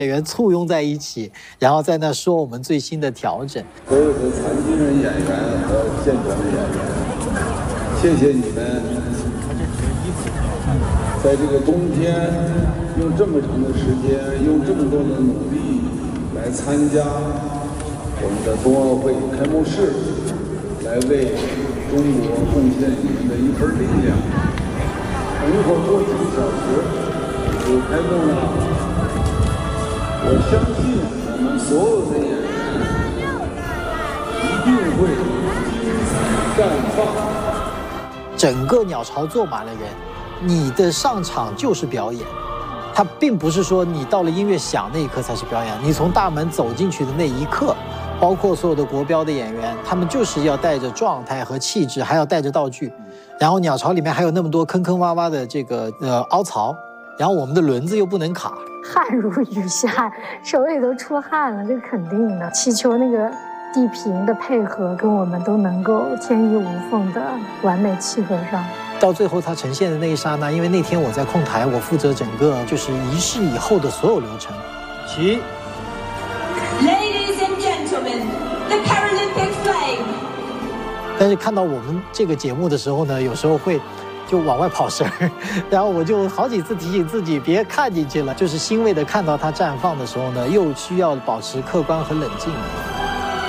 演员簇拥在一起，然后在那说我们最新的调整。 所有的残疾人演员和健全的演员，谢谢你们，在这个冬天用这么长的时间，用这么多的努力来参加我们的冬奥会开幕式，来为中国贡献你们的一份力量。等一会儿过几个小时就开幕了。我相信我们所有的演员一定会精彩绽放。 整个鸟巢坐满了人，你的上场就是表演，它并不是说你到了音乐响那一刻才是表演，你从大门走进去的那一刻，包括所有的国标的演员，他们就是要带着状态和气质，还要带着道具。然后鸟巢里面还有那么多坑坑洼洼的这个凹槽，然后我们的轮子又不能卡。 汗如雨下，手里都出汗了，这肯定的。祈求那个地平的配合跟我们都能够天衣无缝的完美契合上。 到最后它呈现的那一刹那，因为那天我在控台，我负责整个就是仪式以后的所有流程。起。 Ladies and gentlemen, the Paralympic flag. 但是看到我们这个节目的时候呢，有时候会就往外跑神儿，然后我就好几次提醒自己别看进去了，就是欣慰的看到它绽放的时候呢，又需要保持客观和冷静。